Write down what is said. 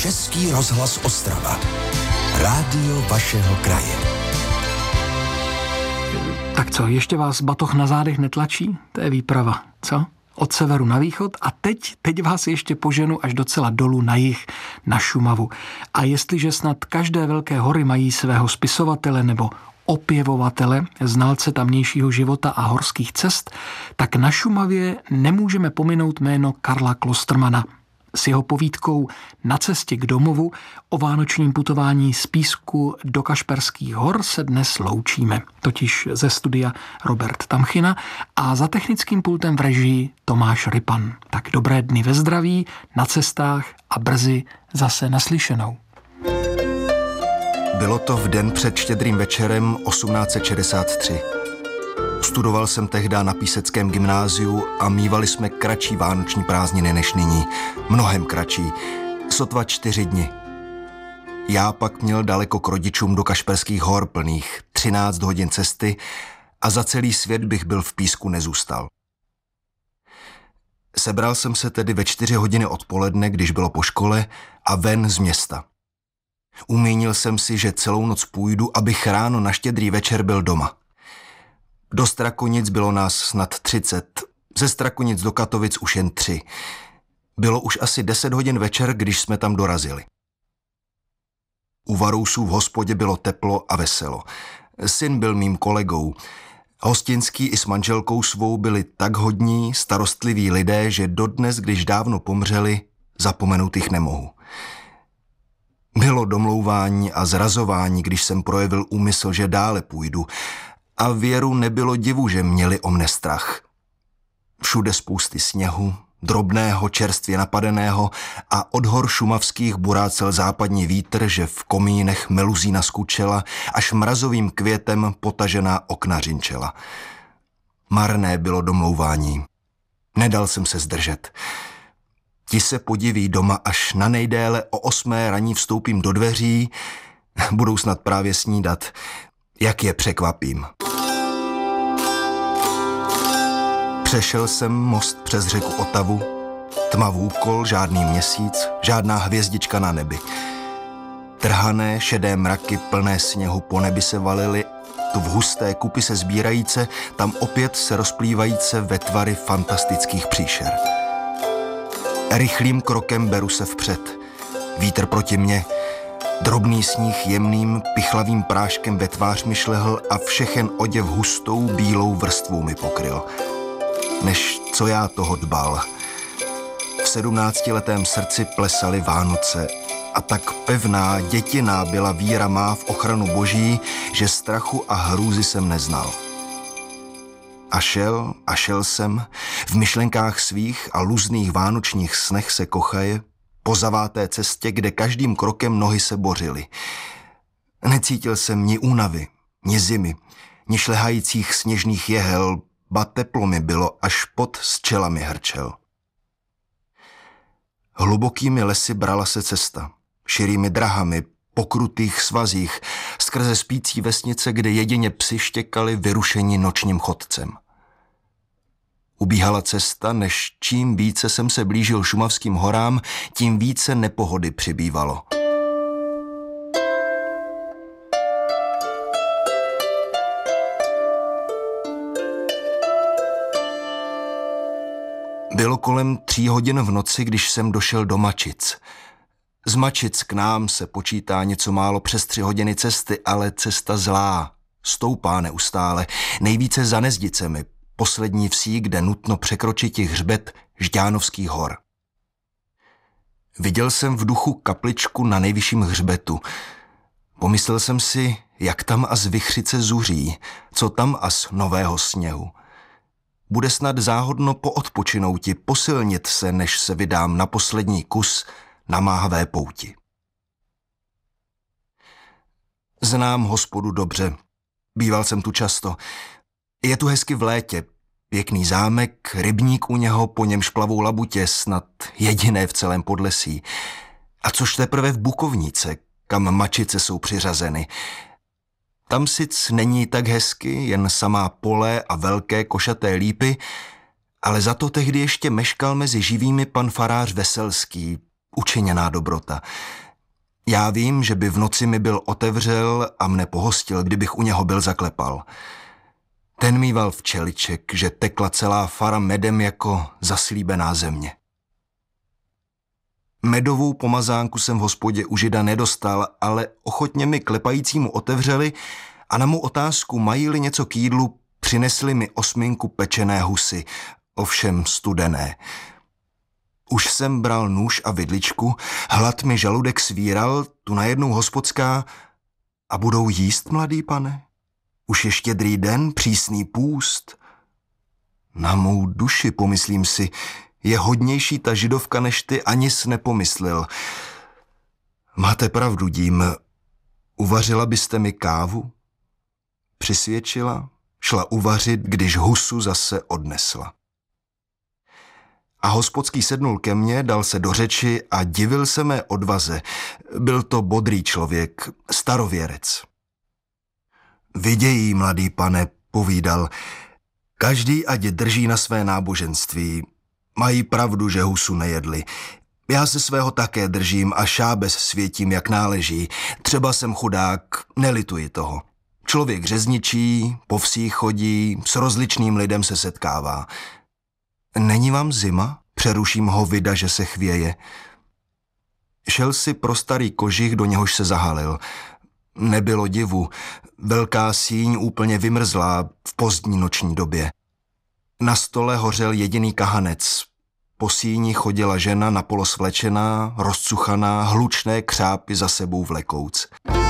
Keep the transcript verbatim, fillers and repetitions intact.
Český rozhlas Ostrava. Rádio vašeho kraje. Tak co, ještě vás batoh na zádech netlačí? To je výprava, co? Od severu na východ a teď, teď vás ještě poženu až docela dolů na jih, na Šumavu. A jestliže snad každé velké hory mají svého spisovatele nebo opěvovatele, znalce tamnějšího života a horských cest, tak na Šumavě nemůžeme pominout jméno Karla Klostermana. S jeho povídkou Na cestě k domovu o vánočním putování z Písku do Kašperských hor se dnes loučíme, totiž ze studia Robert Tamchina a za technickým pultem v režii Tomáš Rypan. Tak dobré dny ve zdraví, na cestách a brzy zase naslyšenou. Bylo to v den před Štědrým večerem osmnáct set šedesát tři. Studoval jsem tehdy na Píseckém gymnáziu a mívali jsme kratší vánoční prázdniny než nyní. Mnohem kratší. Sotva čtyři dny. Já pak měl daleko k rodičům do Kašperských hor plných třináct hodin cesty a za celý svět bych byl v Písku nezůstal. Sebral jsem se tedy ve čtyři hodiny odpoledne, když bylo po škole, a ven z města. Umínil jsem si, že celou noc půjdu, abych ráno na Štědrý večer byl doma. Do Strakonic bylo nás snad třicet, ze Strakonic do Katovic už jen tři. Bylo už asi deset hodin večer, když jsme tam dorazili. U Varousů v hospodě bylo teplo a veselo. Syn byl mým kolegou. Hostinský i s manželkou svou byli tak hodní, starostliví lidé, že dodnes, když dávno pomřeli, zapomenout jich nemohu. Bylo domlouvání a zrazování, když jsem projevil úmysl, že dále půjdu, a věru nebylo divu, že měli o mne strach. Všude spousty sněhu, drobného, čerstvě napadeného a od hor šumavských burácel západní vítr, že v komínech meluzína skučela, až mrazovým květem potažená okna řinčela. Marné bylo domlouvání. Nedal jsem se zdržet. Ti se podiví doma, až na nejdéle o osmé raní vstoupím do dveří, budou snad právě snídat. Jak je překvapím. Přešel jsem most přes řeku Otavu, tma vůkol, žádný měsíc, žádná hvězdička na nebi. Trhané, šedé mraky plné sněhu po nebi se valily, tu v husté kupy se sbírajíce, tam opět se rozplývajíce ve tvary fantastických příšer. Rychlým krokem beru se vpřed. Vítr proti mně. Drobný sníh jemným, pichlavým práškem ve tvář mi šlehl a všechen oděv hustou, bílou vrstvou mi pokryl. Než co já toho dbal. V sedmnáctiletém srdci plesaly Vánoce a tak pevná, dětiná byla víra má v ochranu boží, že strachu a hrůzy jsem neznal. A šel, a šel jsem, v myšlenkách svých a luzných vánočních snech se kochaje, po zaváté cestě, kde každým krokem nohy se bořily. Necítil jsem ni únavy, ni zimy, ni šlehajících sněžných jehel, ba teplo mi bylo, až pot s čelami hrčel. Hlubokými lesy brala se cesta, širými drahami, po krutých svazích, skrze spící vesnice, kde jedině psi štěkali vyrušení nočním chodcem. Ubíhala cesta, než čím více jsem se blížil šumavským horám, tím více nepohody přibývalo. Bylo kolem tří hodin v noci, když jsem došel do Mačic. Z Mačic k nám se počítá něco málo přes tři hodiny cesty, ale cesta zlá, stoupá neustále, nejvíce za Nezdicemi, poslední vsí, kde nutno překročit hřbet Žďánovských hor. Viděl jsem v duchu kapličku na nejvyšším hřbetu. Pomyslel jsem si, jak tam as vichřice zuří, co tam as nového sněhu. Bude snad záhodno poodpočinouti, posilnit se, než se vydám na poslední kus na máhavé pouti. Znám hospodu dobře, býval jsem tu často. Je tu hezky v létě, pěkný zámek, rybník u něho, po němž plavou labutě, snad jediné v celém Podlesí. A což teprve v Bukovnice, kam Mačice jsou přiřazeny. Tam sic není tak hezky, jen samá pole a velké košaté lípy, ale za to tehdy ještě meškal mezi živými pan farář Veselský, učiněná dobrota. Já vím, že by v noci mi byl otevřel a mne pohostil, kdybych u něho byl zaklepal. Ten mýval včeliček, že tekla celá fara medem jako zaslíbená země. Medovou pomazánku jsem v hospodě u Žida nedostal, ale ochotně mi klepajícímu otevřeli a na mou otázku, mají-li něco k jídlu, přinesli mi osminku pečené husy, ovšem studené. Už jsem bral nůž a vidličku, hlad mi žaludek svíral, tu najednou hospodská: a budou jíst, mladý pane? Už je štědrý den, přísný půst. Na mou duši, pomyslím si, je hodnější ta židovka než ty, ani jsi nepomyslel. Máte pravdu, dím, uvařila byste mi kávu? Přisvědčila, šla uvařit, když husu zase odnesla. A hospodský sednul ke mně, dal se do řeči a divil se mé odvaze. Byl to bodrý člověk, starověrec. Vidějí, mladý pane, povídal, každý ať drží na své náboženství. Mají pravdu, že husu nejedli. Já se svého také držím a šábes světím, jak náleží. Třeba jsem chudák, nelituji toho. Člověk řezničí, po vsích chodí, s rozličným lidem se setkává. Není vám zima? Přeruším ho vida, že se chvěje. Šel si pro starý kožich, do něhož se zahalil. Nebylo divu, velká síň úplně vymrzlá v pozdní noční době. Na stole hořel jediný kahanec. Po síni chodila žena napolo svlečená, rozcuchaná, hlučné křápy za sebou vlekouc.